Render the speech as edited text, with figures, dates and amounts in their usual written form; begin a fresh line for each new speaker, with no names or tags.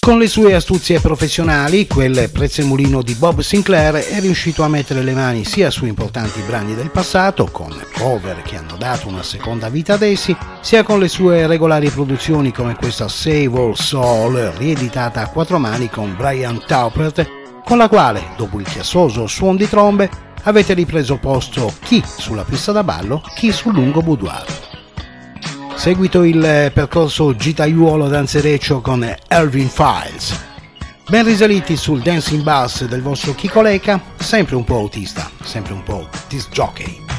Con le sue astuzie professionali, quel prezzemolino di Bob Sinclair è riuscito a mettere le mani sia su importanti brani del passato, con cover che hanno dato una seconda vita ad essi, sia con le sue regolari produzioni come questa Save All Soul, rieditata a quattro mani con Brian Taupert, con la quale, dopo il chiassoso suon di trombe, avete ripreso posto chi sulla pista da ballo, chi sul lungo boudoir. Seguito il percorso gitaiuolo danzereccio con Elvin Files. Ben risaliti sul dancing bus del vostro Chico Leca, sempre un po' autista, sempre un po' disc jockey.